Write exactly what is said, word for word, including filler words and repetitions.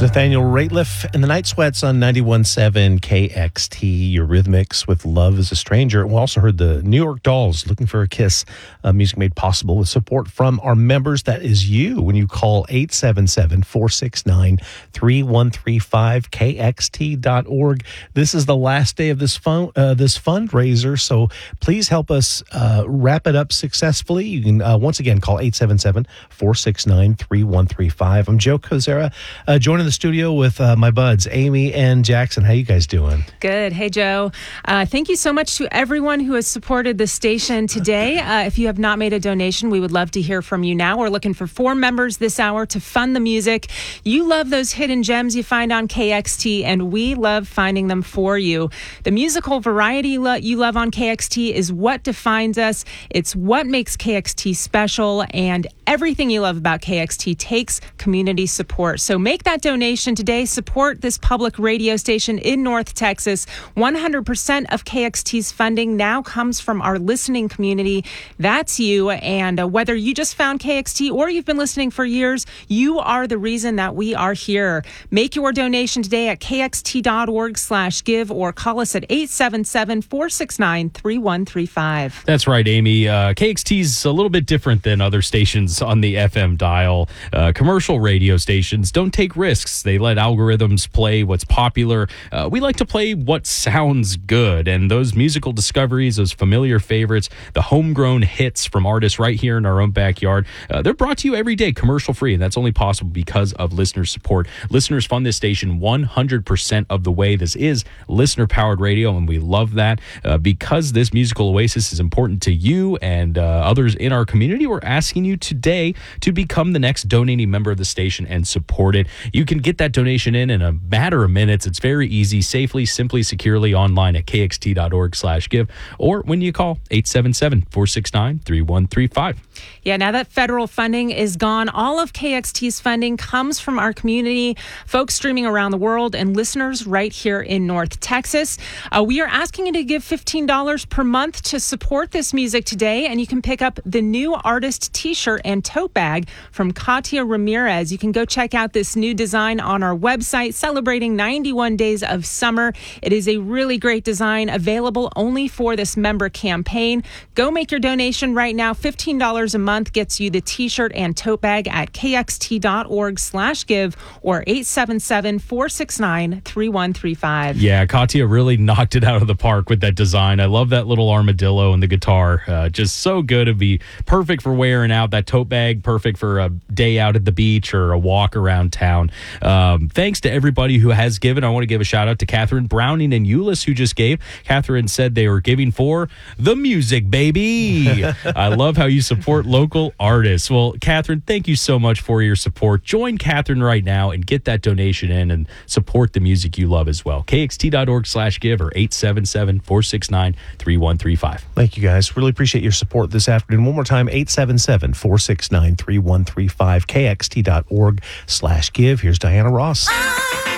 Nathaniel Rateliff and the Night Sweats on ninety-one point seven K X T, your Rhythmics with Love is a Stranger. We also heard the New York Dolls, Looking for a Kiss, uh, music made possible with support from our members. That is you when you call eight seven seven, four six nine, three one three five, K X T dot org. This is the last day of this fun, uh, this fundraiser, so please help us uh, wrap it up successfully. You can, uh, once again, call eight seven seven, four six nine, three one three five. I'm Joe Kozera, uh, joining the studio with uh, my buds, Amy and Jackson. How you guys doing? Good. Hey, Joe. Uh, thank you so much to everyone who has supported the station today. Uh, if you have not made a donation, we would love to hear from you now. We're looking for four members this hour to fund the music. You love those hidden gems you find on K X T, and we love finding them for you. The musical variety lo- you love on K X T is what defines us. It's what makes K X T special, and everything you love about K X T takes community support. So make that donation today. Support this public radio station in North Texas. one hundred percent of K X T's funding now comes from our listening community. That's you. And uh, whether you just found K X T or you've been listening for years, you are the reason that we are here. Make your donation today at K X T dot org slash give or call us at eight seven seven, four six nine, three one three five. That's right, Amy. Uh, K X T's a little bit different than other stations on the F M dial. Uh, commercial radio stations don't take risks. They let algorithms play what's popular. Uh, we like to play what sounds good, and those musical discoveries, those familiar favorites, the homegrown hits from artists right here in our own backyard, uh, they're brought to you every day commercial free, and that's only possible because of listener support. Listeners fund this station one hundred percent of the way. This is listener-powered radio, and we love that. Uh, because this musical oasis is important to you and uh, others in our community, we're asking you today to become the next donating member of the station and support it. You can get that donation in in a matter of minutes. It's very easy, safely, simply, securely online at K X T dot org slash give, or when you call eight seven seven, four six nine, three one three five. Yeah, now that federal funding is gone, all of K X T's funding comes from our community, folks streaming around the world, and listeners right here in North Texas. Uh, we are asking you to give fifteen dollars per month to support this music today, and you can pick up the new artist t-shirt and tote bag from Katia Ramirez. You can go check out this new design on our website, celebrating ninety-one days of summer. It is a really great design, available only for this member campaign. Go make your donation right now. fifteen dollars a month gets you the t-shirt and tote bag at K X T dot org slash give or eight seven seven, four six nine, three one three five. Yeah, Katia really knocked it out of the park with that design. I love that little armadillo and the guitar. Uh, just so good. It'd be perfect for wearing out. That tote bag, perfect for a day out at the beach or a walk around town. Um, thanks to everybody who has given. I want to give a shout out to Catherine Browning and Euless who just gave. Catherine said they were giving for the music, baby. I love how you support local artists. Well, Catherine, thank you so much for your support. Join Catherine right now and get that donation in and support the music you love as well. K X T dot org slash give or eight seven seven, four six nine, three one three five. Thank you, guys. Really appreciate your support this afternoon. One more time, eight seven seven, four six nine, three one three five, K X T dot org slash give. Here's Diana Ross.